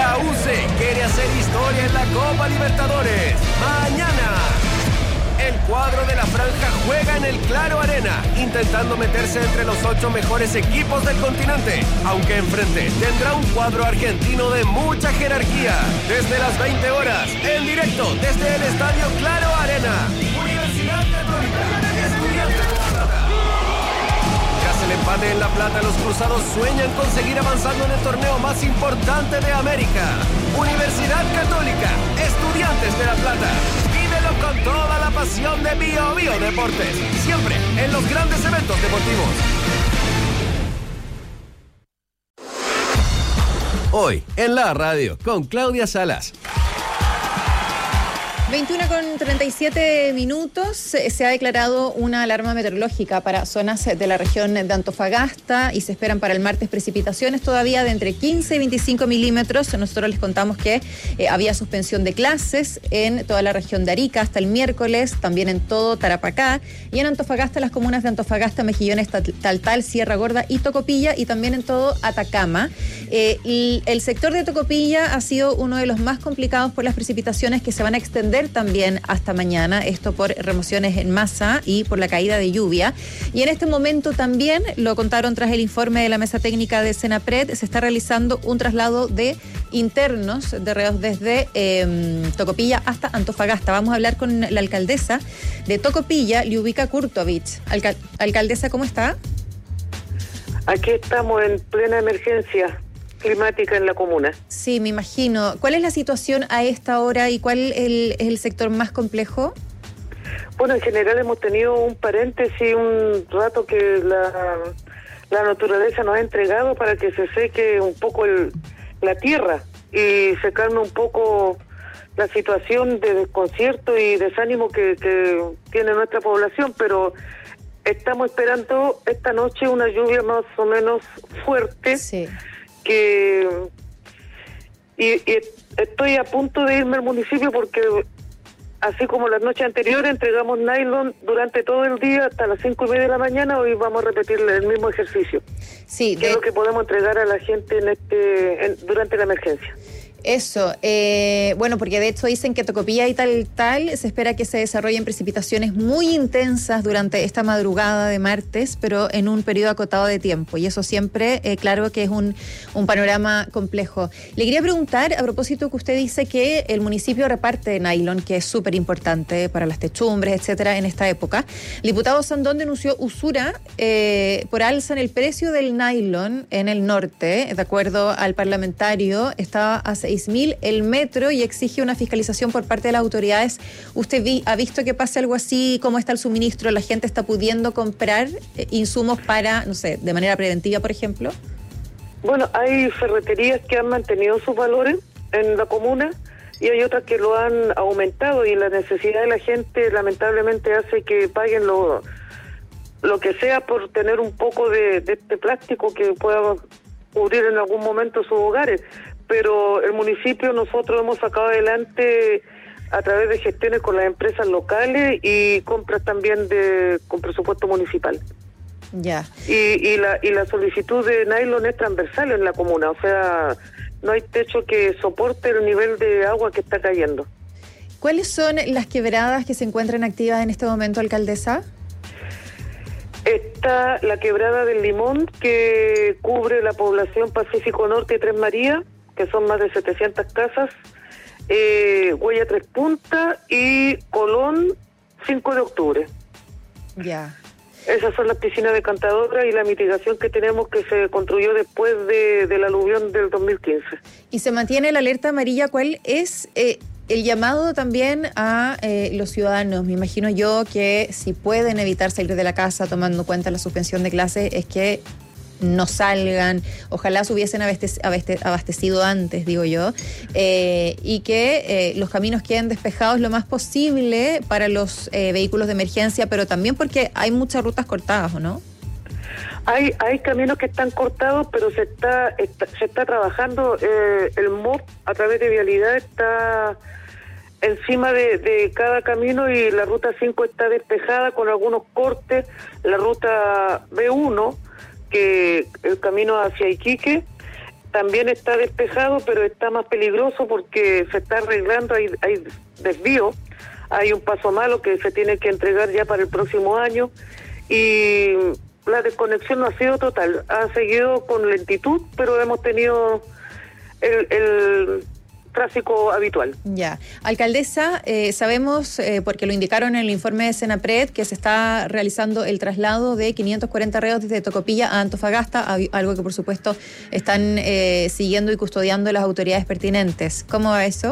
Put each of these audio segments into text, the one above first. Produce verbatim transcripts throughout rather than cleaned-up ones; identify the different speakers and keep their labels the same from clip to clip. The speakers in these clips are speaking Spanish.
Speaker 1: La U C quiere hacer historia en la Copa Libertadores. Mañana, el cuadro de la franja juega en el Claro Arena, intentando meterse entre los ocho mejores equipos del continente, aunque enfrente tendrá un cuadro argentino de mucha jerarquía. Desde las veinte horas, en directo desde el Estadio Claro Arena. Universidad Católica, Estudiantes de La Plata. Tras el empate en La Plata, los cruzados sueñan con seguir avanzando en el torneo más importante de América. Universidad Católica, Estudiantes de La Plata. Vívelo con toda la pasión de Bio Bio Deportes, siempre en los grandes eventos deportivos. Hoy en la radio con Claudia Salas.
Speaker 2: veintiuno con treinta y siete minutos. Se ha declarado una alarma meteorológica para zonas de la región de Antofagasta y se esperan para el martes precipitaciones todavía de entre quince y veinticinco milímetros. Nosotros les contamos que eh, había suspensión de clases en toda la región de Arica hasta el miércoles, también en todo Tarapacá y en Antofagasta las comunas de Antofagasta, Mejillones, Taltal, Sierra Gorda y Tocopilla y también en todo Atacama. Eh, y el sector de Tocopilla ha sido uno de los más complicados por las precipitaciones que se van a extender también hasta mañana, esto por remociones en masa y por la caída de lluvia. Y en este momento también, lo contaron tras el informe de la mesa técnica de Senapred, se está realizando un traslado de internos de reos desde eh, Tocopilla hasta Antofagasta. Vamos a hablar con la alcaldesa de Tocopilla, Liubica Kurtovich. Alcal- alcaldesa, ¿cómo está?
Speaker 3: Aquí estamos en plena emergencia climática en la comuna.
Speaker 2: Sí, me imagino. ¿Cuál es la situación a esta hora y cuál es el, es el sector más complejo?
Speaker 3: Bueno, en general hemos tenido un paréntesis, un rato que la, la naturaleza nos ha entregado para que se seque un poco el, la tierra y se calme un poco la situación de desconcierto y desánimo que, que tiene nuestra población, pero estamos esperando esta noche una lluvia más o menos fuerte.
Speaker 2: Sí.
Speaker 3: Que y, y estoy a punto de irme al municipio porque así como las noches anteriores entregamos nylon durante todo el día hasta las cinco y media de la mañana, hoy vamos a repetir el mismo ejercicio.
Speaker 2: Sí,
Speaker 3: que
Speaker 2: de...
Speaker 3: es lo que podemos entregar a la gente en este en, durante la emergencia.
Speaker 2: Eso, eh, bueno, porque de hecho dicen que Tocopilla y tal, tal, se espera que se desarrollen precipitaciones muy intensas durante esta madrugada de martes, pero en un periodo acotado de tiempo, y eso siempre, eh, claro que es un, un panorama complejo. Le quería preguntar, a propósito que usted dice que el municipio reparte nylon, que es súper importante para las techumbres, etcétera, en esta época. El diputado Sandón denunció usura eh, por alza en el precio del nylon en el norte, de acuerdo al parlamentario, estaba hace seis mil el metro y exige una fiscalización por parte de las autoridades. ¿Usted vi, ha visto que pase algo así? ¿Cómo está el suministro? ¿La gente está pudiendo comprar eh, insumos para, no sé, de manera preventiva, por ejemplo?
Speaker 3: Bueno, hay ferreterías que han mantenido sus valores en la comuna y hay otras que lo han aumentado y la necesidad de la gente lamentablemente hace que paguen lo, lo que sea por tener un poco de, de este plástico que pueda cubrir en algún momento sus hogares. Pero el municipio nosotros hemos sacado adelante a través de gestiones con las empresas locales y compras también de con presupuesto municipal.
Speaker 2: Ya.
Speaker 3: Y, y la y la solicitud de nylon es transversal en la comuna, o sea, no hay techo que soporte el nivel de agua que está cayendo.
Speaker 2: ¿Cuáles son las quebradas que se encuentran activas en este momento, alcaldesa?
Speaker 3: Está la quebrada del Limón, que cubre la población Pacífico Norte y Tres Marías, que son más de setecientas casas, eh, Huella Tres Puntas y Colón cinco de octubre.
Speaker 2: Ya.
Speaker 3: Esas son las piscinas decantadoras y la mitigación que tenemos que se construyó después de, del aluvión del dos mil quince.
Speaker 2: ¿Y se mantiene la alerta amarilla? ¿Cuál es eh, el llamado también a eh, los ciudadanos? Me imagino yo que si pueden evitar salir de la casa tomando en cuenta la suspensión de clases, es que no salgan, ojalá se hubiesen abastec- abastec- abastecido antes, digo yo, eh, y que eh, los caminos queden despejados lo más posible para los eh, vehículos de emergencia, pero también porque hay muchas rutas cortadas, ¿o no?
Speaker 3: Hay hay caminos que están cortados, pero se está, está se está trabajando, eh, el M O P a través de Vialidad está encima de, de cada camino y la ruta cinco está despejada con algunos cortes, la ruta B uno, que el camino hacia Iquique, también está despejado, pero está más peligroso porque se está arreglando, hay, hay desvío, hay un paso malo que se tiene que entregar ya para el próximo año y la desconexión no ha sido total, ha seguido con lentitud, pero hemos tenido el, el tráfico habitual.
Speaker 2: Ya. Alcaldesa, eh, sabemos, eh, porque lo indicaron en el informe de Senapred, que se está realizando el traslado de quinientos cuarenta reos desde Tocopilla a Antofagasta, algo que por supuesto están eh, siguiendo y custodiando las autoridades pertinentes. ¿Cómo va eso?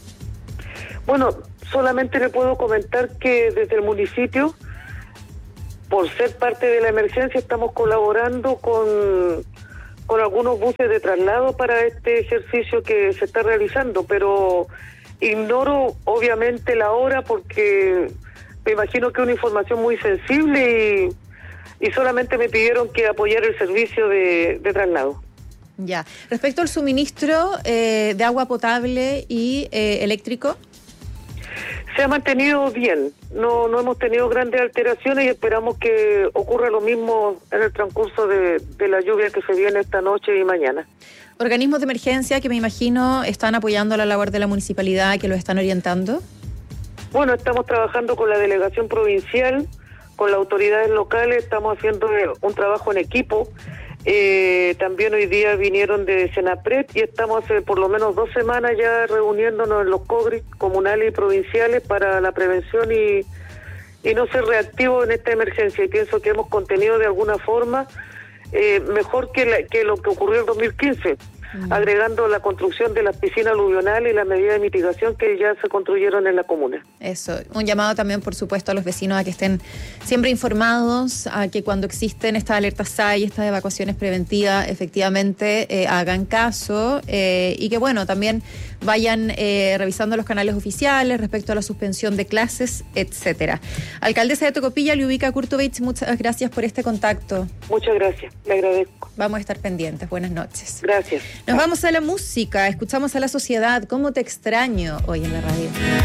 Speaker 3: Bueno, solamente le puedo comentar que desde el municipio, por ser parte de la emergencia, estamos colaborando con, con algunos buses de traslado para este ejercicio que se está realizando, pero ignoro obviamente la hora porque me imagino que es una información muy sensible y, y solamente me pidieron que apoyara el servicio de, de traslado.
Speaker 2: Ya. Respecto al suministro eh, de agua potable y eh, eléctrico,
Speaker 3: se ha mantenido bien, no no hemos tenido grandes alteraciones y esperamos que ocurra lo mismo en el transcurso de, de la lluvia que se viene esta noche y mañana.
Speaker 2: Organismos de emergencia que me imagino están apoyando la labor de la municipalidad, que lo están orientando.
Speaker 3: Bueno, estamos trabajando con la delegación provincial, con las autoridades locales, estamos haciendo un trabajo en equipo. Eh, también hoy día vinieron de Senapred y estamos hace por lo menos dos semanas ya reuniéndonos en los C O G R I comunales y provinciales para la prevención y, y no ser reactivos en esta emergencia. Y pienso que hemos contenido de alguna forma eh, mejor que, la, que lo que ocurrió en dos mil quince, mm. agregando la construcción de las piscinas aluvionales y las medidas de mitigación que ya se construyeron en la comuna.
Speaker 2: Eso, un llamado también por supuesto a los vecinos a que estén siempre informados, a que cuando existen estas alertas S A I, estas evacuaciones preventivas, efectivamente eh, hagan caso eh, y que bueno, también vayan eh, revisando los canales oficiales respecto a la suspensión de clases, etcétera. Alcaldesa de Tocopilla, Liubica Kurtovich, muchas gracias por este contacto.
Speaker 3: Muchas gracias, le agradezco.
Speaker 2: Vamos a estar pendientes, buenas noches.
Speaker 3: Gracias.
Speaker 2: Nos vamos a la música, escuchamos a La Sociedad, ¿Cómo te extraño? Hoy en la radio.